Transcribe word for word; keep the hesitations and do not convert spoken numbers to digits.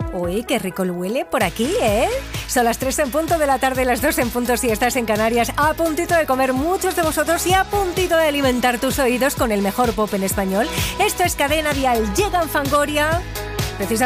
Uy, qué rico huele por aquí, ¿eh? Son las tres en punto de la tarde, las dos en punto si estás en Canarias, a puntito de comer muchos de vosotros y a puntito de alimentar tus oídos con el mejor pop en español. Esto es Cadena Dial. Llega en Fangoria, precisamente